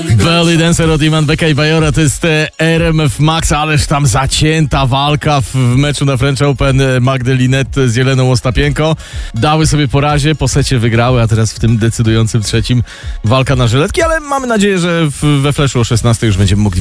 Belly Dancer od Iman Beka i Bajora to jest RMF Max, ależ tam zacięta walka w meczu na French Open. Magdy Linette z Jeleną Ostapienko dały sobie po razie, po secie wygrały, a teraz w tym decydującym trzecim walka na żyletki, ale mamy nadzieję, że we Flashu o 16 już będziemy mogli